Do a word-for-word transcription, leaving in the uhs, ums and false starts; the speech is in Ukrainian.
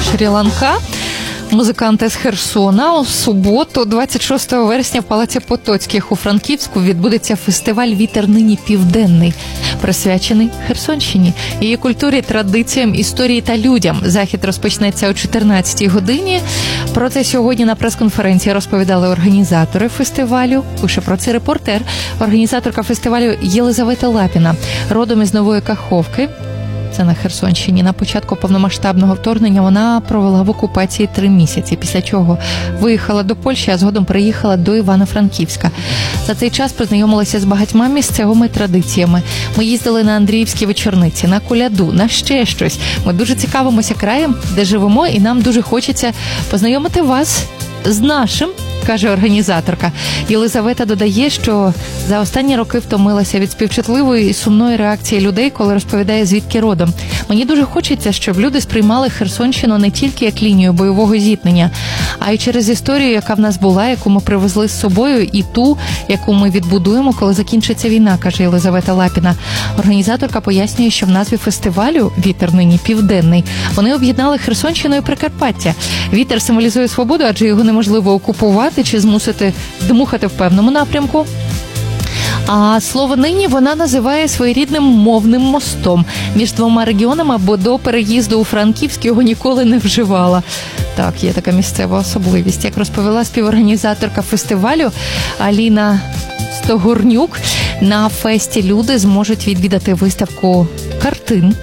Шрі-Ланка. Музиканти з Херсона. У суботу, двадцять шостого вересня, в Палаці Потоцьких у Франківську відбудеться фестиваль «Вітер нині південний», присвячений Херсонщині, її культурі, традиціям, історії та людям. Захід розпочнеться о чотирнадцятій годині. Про це сьогодні на прес-конференції розповідали організатори фестивалю. Пише про це репортер, організаторка фестивалю Єлизавета Лапіна, родом із Нової Каховки. Це на Херсонщині. На початку повномасштабного вторгнення вона провела в окупації три місяці, після чого виїхала до Польщі, а згодом приїхала до Івано-Франківська. За цей час познайомилася з багатьма місцевими традиціями. Ми їздили на Андріївські вечорниці, на коляду, на ще щось. Ми дуже цікавимося краєм, де живемо, і нам дуже хочеться познайомити вас з нашим, каже організаторка. Єлизавета додає, що за останні роки втомилася від співчутливої і сумної реакції людей, коли розповідає, звідки родом. Мені дуже хочеться, щоб люди сприймали Херсонщину не тільки як лінію бойового зіткнення, а й через історію, яка в нас була, яку ми привезли з собою, і ту, яку ми відбудуємо, коли закінчиться війна, каже Єлизавета Лапіна. Організаторка пояснює, що в назві фестивалю «Вітер нині південний» вони об'єднали Херсонщину і Прикарпаття. Вітер символізує свободу, адже його неможливо окупувати чи змусити дмухати в певному напрямку. А слово «нині» вона називає своєрідним мовним мостом між двома регіонами, бо до переїзду у Франківськ його ніколи не вживала. Так, є така місцева особливість. Як розповіла співорганізаторка фестивалю Аліна Стогурнюк, на фесті люди зможуть відвідати виставку картин